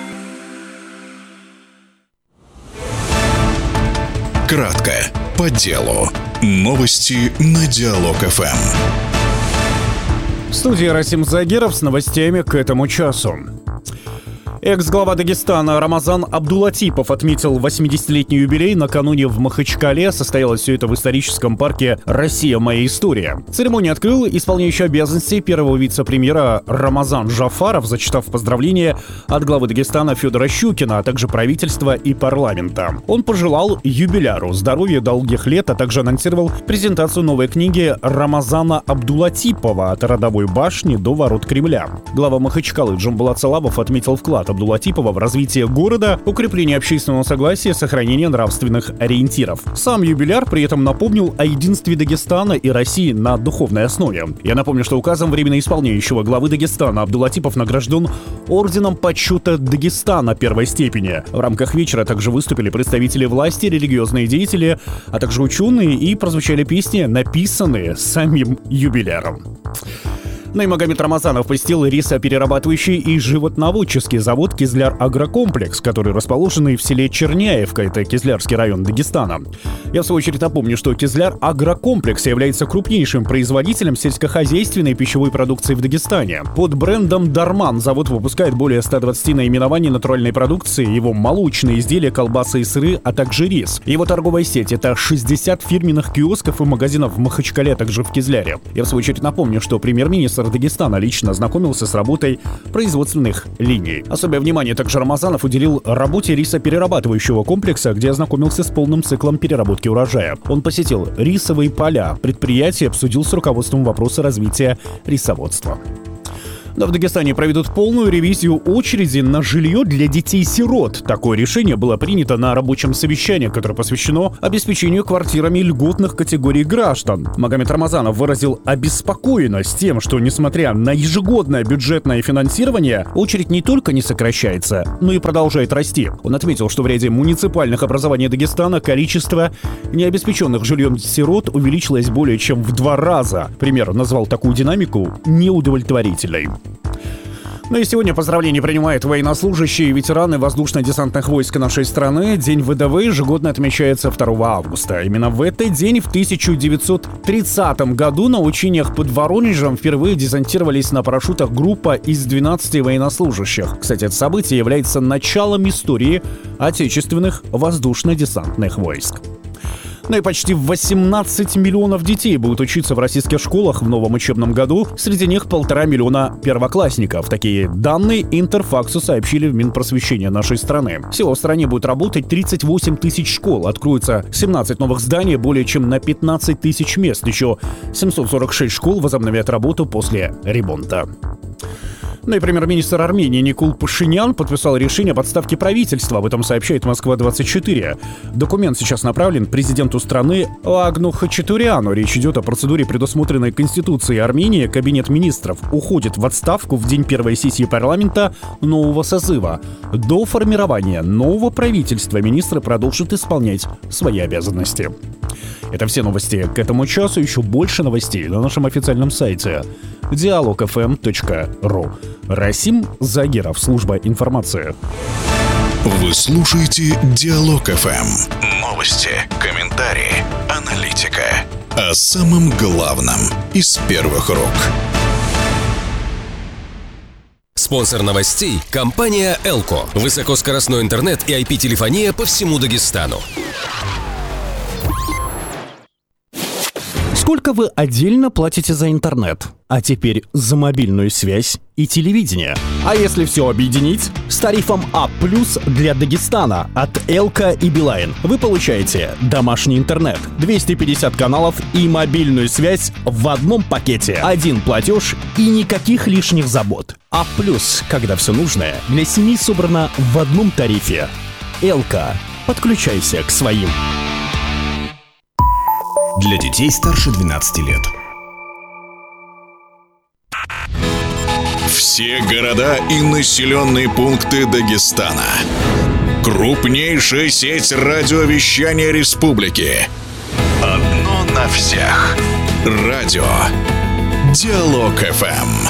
Кратко, по делу. Новости на Диалог эф эм. В студии Расим Загиров с новостями к этому часу. Экс-глава Дагестана Рамазан Абдулатипов отметил восьмидесятилетний юбилей. Накануне в Махачкале состоялось все это в историческом парке «Россия. Моя история». Церемонию открыл исполняющий обязанности первого вице-премьера Рамазан Джафаров, зачитав поздравления от главы Дагестана Федора Щукина, а также правительства и парламента. Он пожелал юбиляру здоровья, долгих лет, а также анонсировал презентацию новой книги Рамазана Абдулатипова «От родовой башни до ворот Кремля». Глава Махачкалы Джамбулат Салабов отметил вклад Абдулатипова в развитие города, укрепление общественного согласия, сохранение нравственных ориентиров. Сам юбиляр при этом напомнил о единстве Дагестана и России на духовной основе. Я напомню, что указом временно исполняющего главы Дагестана Абдулатипов награжден орденом почета Дагестана первой степени. В рамках вечера также выступили представители власти, религиозные деятели, а также ученые, и прозвучали песни, написанные самим юбиляром. Ну и Магомед Рамазанов посетил рисоперерабатывающий и животноводческий завод «Кизляр Агрокомплекс», который расположен в селе Черняевка, это Кизлярский район Дагестана. Я в свою очередь напомню, что «Кизляр Агрокомплекс» является крупнейшим производителем сельскохозяйственной пищевой продукции в Дагестане. Под брендом «Дарман» завод выпускает более ста двадцати наименований натуральной продукции, его молочные изделия, колбасы и сыры, а также рис. Его торговая сеть — это шестьдесят фирменных киосков и магазинов в Махачкале, а также в Кизляре. Я в свою очередь напомню, что премьер-министр Дагестана лично ознакомился с работой производственных линий. Особое внимание также Рамазанов уделил работе рисоперерабатывающего комплекса, где ознакомился с полным циклом переработки урожая. Он посетил рисовые поля, предприятия, обсудил с руководством вопросы развития рисоводства. Но в Дагестане проведут полную ревизию очереди на жилье для детей-сирот. Такое решение было принято на рабочем совещании, которое посвящено обеспечению квартирами льготных категорий граждан. Магомед Рамазанов выразил обеспокоенность тем, что, несмотря на ежегодное бюджетное финансирование, очередь не только не сокращается, но и продолжает расти. Он отметил, что в ряде муниципальных образований Дагестана количество необеспеченных жильем сирот увеличилось более чем в два раза. Пример назвал такую динамику неудовлетворительной. Ну и сегодня поздравления принимают военнослужащие и ветераны воздушно-десантных войск нашей страны. День ВДВ ежегодно отмечается второго августа. Именно в этот день, в тысяча девятьсот тридцатом году, на учениях под Воронежем впервые десантировались на парашютах группа из двенадцати военнослужащих. Кстати, это событие является началом истории отечественных воздушно-десантных войск. Ну и почти восемнадцать миллионов детей будут учиться в российских школах в новом учебном году. Среди них полтора миллиона первоклассников. Такие данные Интерфаксу сообщили в Минпросвещения нашей страны. Всего в стране будет работать тридцать восемь тысяч школ. Откроется семнадцать новых зданий, более чем на пятнадцать тысяч мест. Еще семьсот сорок шесть школ возобновят работу после ремонта. Ну и премьер-министр Армении Никол Пашинян подписал решение об отставке правительства. Об этом сообщает Москва двадцать четыре. Документ сейчас направлен президенту страны Агну Хачатуряну. Речь идет о процедуре, предусмотренной Конституцией Армении. Кабинет министров уходит в отставку в день первой сессии парламента нового созыва. До формирования нового правительства министры продолжат исполнять свои обязанности. Это все новости к этому часу. Еще больше новостей на нашем официальном сайте диалог эф эм точка ру. Расим Загиров, служба информации. Вы слушаете Диалог эф эм. Новости, комментарии, аналитика. О самом главном из первых рук. Спонсор новостей – компания «Элко». Высокоскоростной интернет и ай пи-телефония по всему Дагестану. Сколько вы отдельно платите за интернет? А теперь за мобильную связь и телевидение. А если все объединить? С тарифом А плюс для Дагестана от Элка и Билайн вы получаете домашний интернет, двести пятьдесят каналов и мобильную связь в одном пакете. Один платеж и никаких лишних забот. А плюс, когда все нужное для семьи собрано в одном тарифе. Элка. Подключайся к своим. Для детей старше двенадцати лет. Все города и населенные пункты Дагестана. Крупнейшая сеть радиовещания республики. Одно на всех. Радио Диалог эф эм.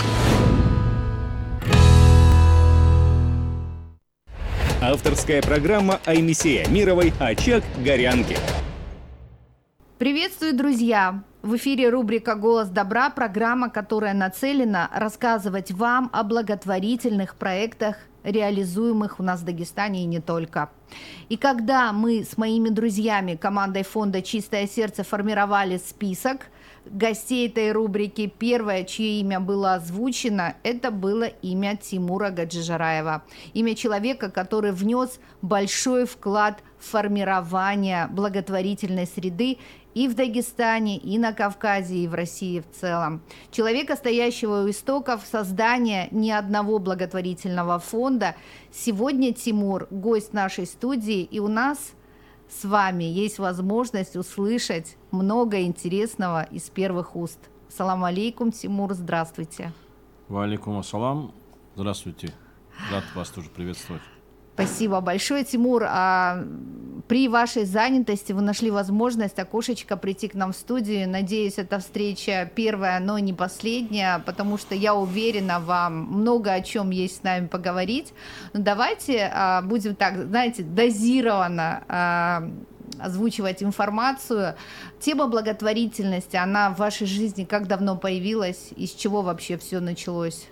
Авторская программа Аймисея Мировой «Очаг горянки». Приветствую, друзья! В эфире рубрика «Голос добра», программа, которая нацелена рассказывать вам о благотворительных проектах, реализуемых у нас в Дагестане и не только. И когда мы с моими друзьями, командой фонда «Чистое сердце», формировали список гостей этой рубрики, первое, чье имя было озвучено, это было имя Тимура Гаджижараева. Имя человека, который внес большой вклад в формирование благотворительной среды и в Дагестане, и на Кавказе, и в России в целом. Человека, стоящего у истоков создания ни одного благотворительного фонда. Сегодня Тимур – гость нашей студии, и у нас с вами есть возможность услышать много интересного из первых уст. Салам алейкум, Тимур, здравствуйте. Ва алейкум ассалам, здравствуйте. Рад вас тоже приветствовать. Спасибо большое, Тимур. А при вашей занятости вы нашли возможность, окошечко, прийти к нам в студию. Надеюсь, эта встреча первая, но не последняя, потому что я уверена, вам много о чем есть с нами поговорить. Но давайте а, будем так, знаете, дозированно а, озвучивать информацию. Тема благотворительности, она в вашей жизни как давно появилась? И с чего вообще все началось?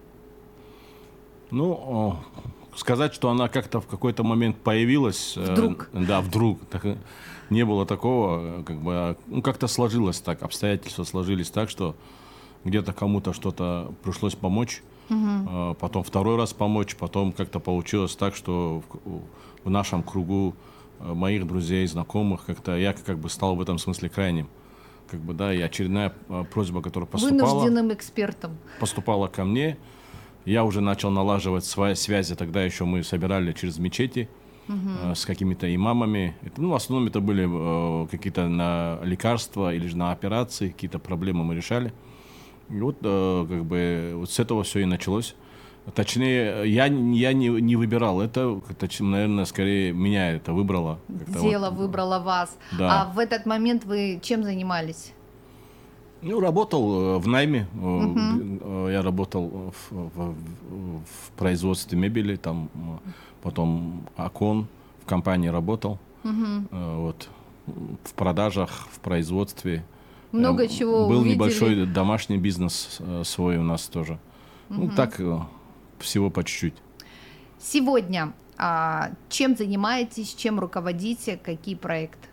Ну, сказать, что она как-то в какой-то момент появилась. Вдруг? Э, да, вдруг. Так, не было такого. Как бы, ну, как-то сложилось так, обстоятельства сложились так, что где-то кому-то что-то пришлось помочь. Угу. Э, потом второй раз помочь. Потом как-то получилось так, что в, в нашем кругу моих друзей, знакомых, как-то я как бы стал в этом смысле крайним. Как бы, да, и очередная просьба, которая поступала... Вынужденным экспертом. Поступала ко мне. Я уже начал налаживать свои связи, тогда еще мы собирали через мечети uh-huh. э, с какими-то имамами. Это, ну, в основном это были э, какие-то на лекарства или же на операции, какие-то проблемы мы решали. И вот, э, как бы, вот с этого все и началось. Точнее, я, я не, не выбирал это, точнее, наверное, скорее меня это выбрало. Дело вот выбрало вас. Да. А в этот момент вы чем занимались? Ну, работал в найме. Uh-huh. Я работал в, в, в производстве мебели, там, потом окон, в компании работал. Uh-huh. Вот, в продажах, в производстве. Много чего Был увидели. Небольшой домашний бизнес свой у нас тоже. Uh-huh. Ну, так, всего по чуть-чуть. Сегодня а, чем занимаетесь, чем руководите, какие проекты?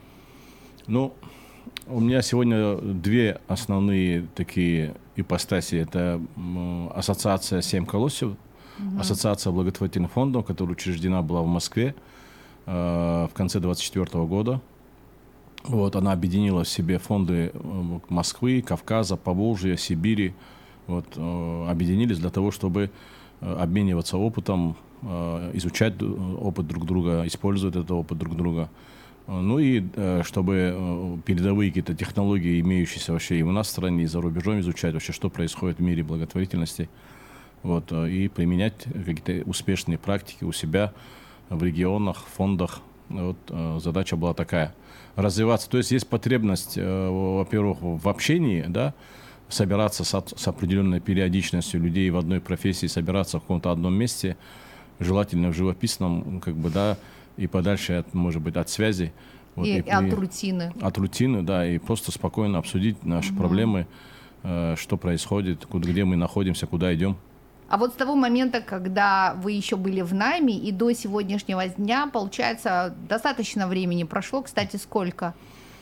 Ну, у меня сегодня две основные такие ипостаси. Это ассоциация «Семь колосьев», угу. ассоциация благотворительных фондов, которая учреждена была в Москве э, в конце двадцать четвёртого года. Вот, она объединила в себе фонды Москвы, Кавказа, Поволжья, Сибири. Вот, э, объединились для того, чтобы обмениваться опытом, э, изучать опыт друг друга, использовать этот опыт друг друга. Ну и чтобы передовые какие-то технологии, имеющиеся вообще и у нас в стране, и за рубежом, изучать вообще, что происходит в мире благотворительности. Вот, и применять какие-то успешные практики у себя в регионах, фондах. Вот, задача была такая. Развиваться. То есть есть потребность, во-первых, в общении, да, собираться с, с определенной периодичностью людей в одной профессии, собираться в каком-то одном месте, желательно в живописном, как бы, да, и подальше, от, может быть, от связи. Вот, и, и от рутины. От рутины, да, и просто спокойно обсудить наши угу. проблемы, э, что происходит, куда, где мы находимся, куда идем. А вот с того момента, когда вы еще были в найме, и до сегодняшнего дня, получается, достаточно времени прошло. Кстати, сколько?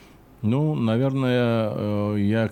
Ну, наверное, э, я...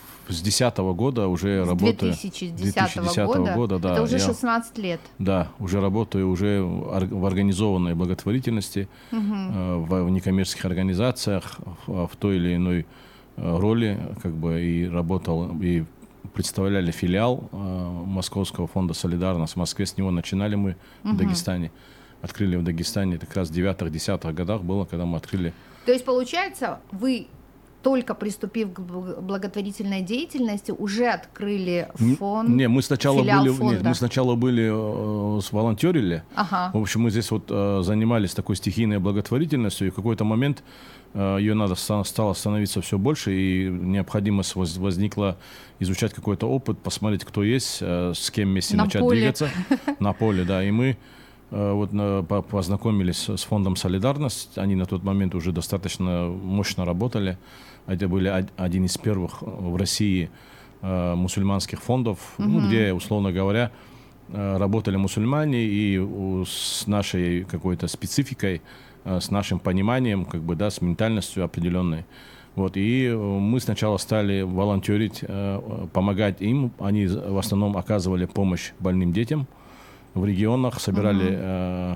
С десятого года уже с работаю. две тысячи десятого года? года, да. Это уже я, шестнадцать лет. Да, уже работаю уже в организованной благотворительности, угу. в, в некоммерческих организациях, в, в той или иной роли, как бы, и работал, и представляли филиал Московского фонда «Солидарность» в Москве. С него начинали мы угу. в Дагестане. Открыли в Дагестане, это как раз в девятых-десятых годах было, когда мы открыли. То есть, получается, вы... только приступив к благотворительной деятельности, уже открыли фонд? Не, мы сначала были, фонда. Нет, мы сначала были, э, волонтерили. Ага. В общем, мы здесь вот э, занимались такой стихийной благотворительностью, и в какой-то момент э, ее надо стало становиться все больше, и необходимость воз, возникла изучать какой-то опыт, посмотреть, кто есть, э, с кем вместе на начать поле. двигаться. На поле, да. И мы э, вот, э, познакомились с фондом «Солидарность». Они на тот момент уже достаточно мощно работали. Это были один из первых в России э, мусульманских фондов, угу. ну, где, условно говоря, э, работали мусульмане, и у, с нашей какой-то спецификой, э, с нашим пониманием, как бы, да, с ментальностью определенной. Вот, и э, мы сначала стали волонтерить, э, помогать им. Они в основном оказывали помощь больным детям в регионах, собирали э,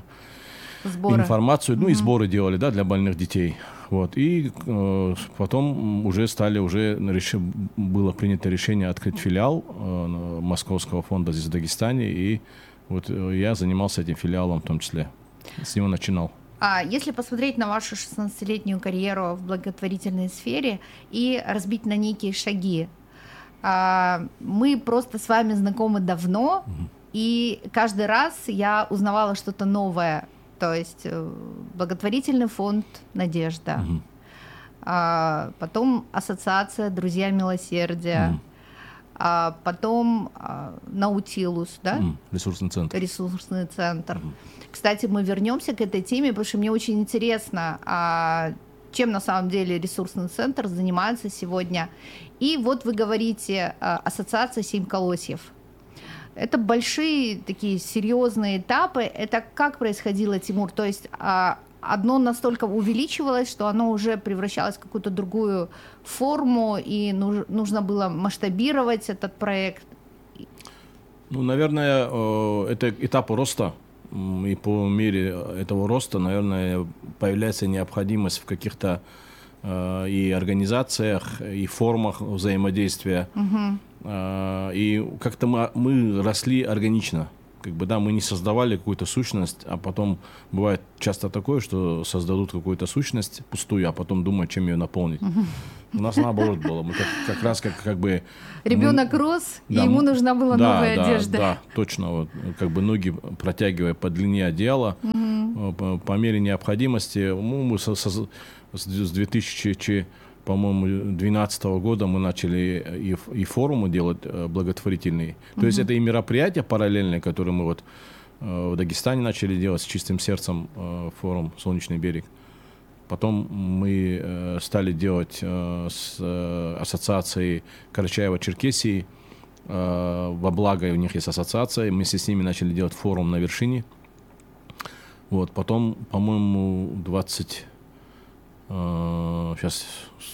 информацию, ну, угу. и сборы делали, да, для больных детей. Вот, и э, потом уже стали, уже реши, было принято решение открыть филиал э, Московского фонда здесь в Дагестане, и вот э, я занимался этим филиалом в том числе, с него начинал. А если посмотреть на вашу шестнадцатилетнюю карьеру в благотворительной сфере и разбить на некие шаги, а, мы просто с вами знакомы давно, угу. И каждый раз я узнавала что-то новое. То есть благотворительный фонд «Надежда», угу. а потом ассоциация «Друзья милосердия», угу. а потом а, «Наутилус», да? Угу. Ресурсный центр. Ресурсный центр. Угу. Кстати, мы вернемся к этой теме, потому что мне очень интересно, а, чем на самом деле ресурсный центр занимается сегодня. И вот вы говорите а, ассоциация «Семь колосьев». Это большие такие серьезные этапы. Это как происходило, Тимур? То есть а, одно настолько увеличивалось, что оно уже превращалось в какую-то другую форму, и нуж, нужно было масштабировать этот проект? Ну, наверное, это этап роста. И по мере этого роста, наверное, появляется необходимость в каких-то э, и организациях, и формах взаимодействия. Угу. Э, и как-то мы, мы росли органично. Как бы, да, мы не создавали какую-то сущность, а потом бывает часто такое, что создадут какую-то сущность пустую, а потом думают, чем ее наполнить. Угу. У нас наоборот было. Мы как, как раз как, как бы... Ребенок мы, рос, да, и ему нужна была да, новая да, одежда. Да, точно. Вот, как бы ноги протягивая по длине одеяла, угу. по, по мере необходимости. Ну, мы со, со, с две тысячи, по-моему, двенадцатого года мы начали и, и форумы делать благотворительные. То угу. есть это и мероприятия параллельные, которые мы вот в Дагестане начали делать с чистым сердцем, форум «Солнечный берег». Потом мы э, стали делать э, с э, ассоциацией Карачаево-Черкесии, э, во благо у них есть ассоциация, вместе с ними начали делать форум на вершине. Вот, потом, по-моему, двадцать... Э, сейчас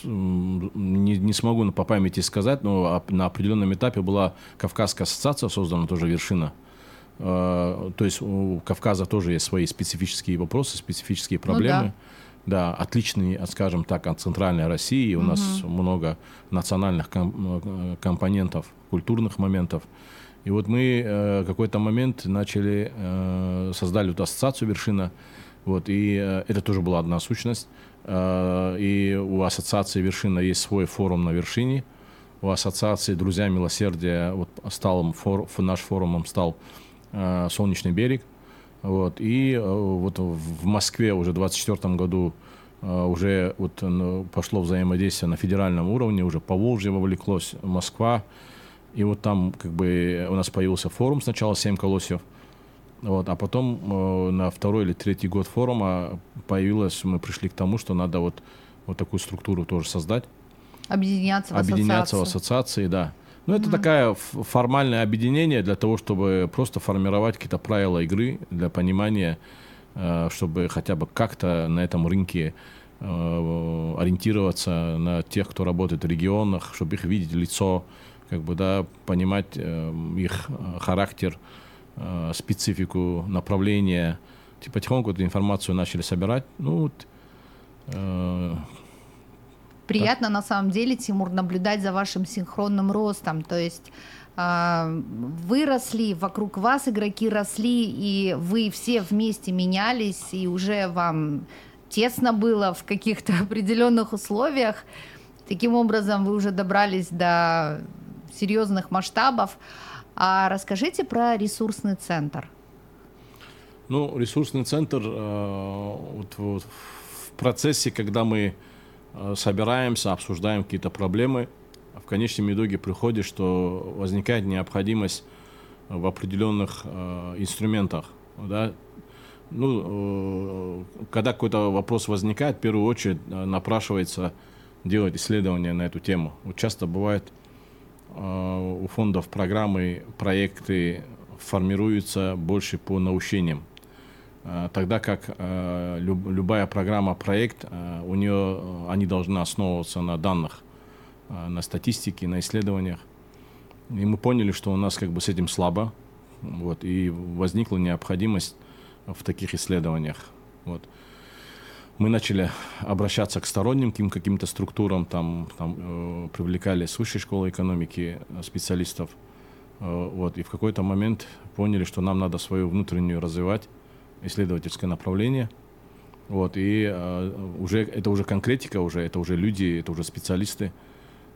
не, не смогу по памяти сказать, но на определенном этапе была Кавказская ассоциация создана, тоже вершина. Э, то есть у Кавказа тоже есть свои специфические вопросы, специфические проблемы. Ну, да. Да, отличный, скажем так, от центральной России. У угу. нас много национальных ком- компонентов, культурных моментов. И вот мы э, в какой-то момент начали, э, создали вот ассоциацию «Вершина». Вот, и э, это тоже была одна сущность. Э, и у ассоциации «Вершина» есть свой форум на вершине. У ассоциации «Друзья милосердия» вот, стал, фор, наш форумом стал э, «Солнечный берег». Вот, и э, вот в Москве уже в двадцать четвёртом году э, уже вот, ну, пошло взаимодействие на федеральном уровне, уже Поволжье вовлеклось, Москва. И вот там как бы у нас появился форум сначала «Семь колосьев», вот, а потом э, на второй или третий год форума появилось, мы пришли к тому, что надо вот, вот такую структуру тоже создать. Объединяться в Объединяться в ассоциации, да. Ну, это mm-hmm. такое формальное объединение для того, чтобы просто формировать какие-то правила игры для понимания, чтобы хотя бы как-то на этом рынке ориентироваться на тех, кто работает в регионах, чтобы их видеть лицо, как бы, да, понимать их характер, специфику, направление. Типа, потихоньку эту информацию начали собирать. Ну, вот, приятно, так. На самом деле, Тимур, наблюдать за вашим синхронным ростом. То есть э, вы росли, вокруг вас игроки росли, и вы все вместе менялись, и уже вам тесно было в каких-то определенных условиях. Таким образом, вы уже добрались до серьезных масштабов. А расскажите про ресурсный центр. Ну, ресурсный центр э, вот, вот, в процессе, когда мы собираемся, обсуждаем какие-то проблемы, в конечном итоге приходит, что возникает необходимость в определенных э, инструментах. Да? Ну, э, когда какой-то вопрос возникает, в первую очередь э, напрашивается делать исследования на эту тему. Вот часто бывает, э, у фондов программы, проекты формируются больше по наущениям. Тогда как э, люб, любая программа, проект, э, у нее, они должны основываться на данных, э, на статистике, на исследованиях. И мы поняли, что у нас как бы с этим слабо, вот, и возникла необходимость в таких исследованиях. Вот. Мы начали обращаться к сторонним каким-то структурам, там, там э, привлекали с высшей школы экономики специалистов, э, вот, и в какой-то момент поняли, что нам надо свою внутреннюю развивать, исследовательское направление, вот, и э, уже это уже конкретика, уже это уже люди, это уже специалисты,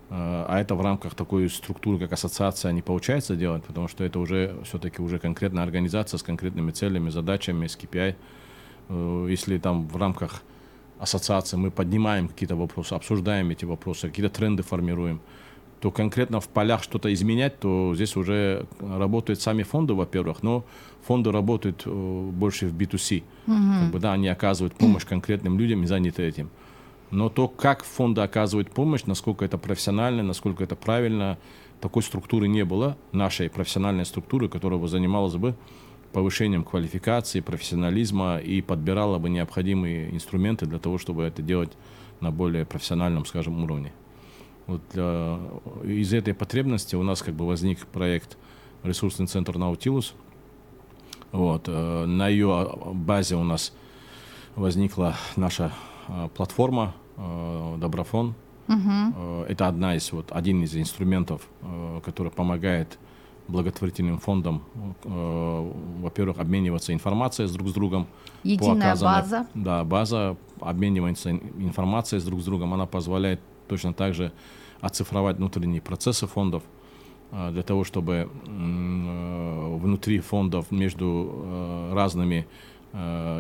А это в рамках такой структуры, как ассоциация, не получается делать, потому что это уже все-таки уже конкретная организация с конкретными целями, задачами, с кей пи ай. Если там в рамках ассоциации мы поднимаем какие-то вопросы, обсуждаем эти вопросы, какие-то тренды формируем, то конкретно в полях что-то изменять, то здесь уже работают сами фонды, во-первых, но фонды работают больше в би ту си. Mm-hmm. Как бы, да, они оказывают помощь конкретным людям и заняты этим. Но то, как фонды оказывают помощь, насколько это профессионально, насколько это правильно, такой структуры не было, нашей профессиональной структуры, которая бы занималась бы повышением квалификации, профессионализма и подбирала бы необходимые инструменты для того, чтобы это делать на более профессиональном, скажем, уровне. Вот для, из этой потребности у нас как бы возник проект «Ресурсный центр Наутилус». Вот, э, на ее базе у нас возникла наша э, платформа э, «Доброфон». Uh-huh. Э, это одна из, вот, один из инструментов, э, который помогает благотворительным фондам, э, во-первых, обмениваться информацией с друг с другом. Единая оказанной, база. Да, база, обменивается информацией с друг с другом. Она позволяет точно так же оцифровать внутренние процессы фондов, э, для того, чтобы э, внутри фондов между э, разными э,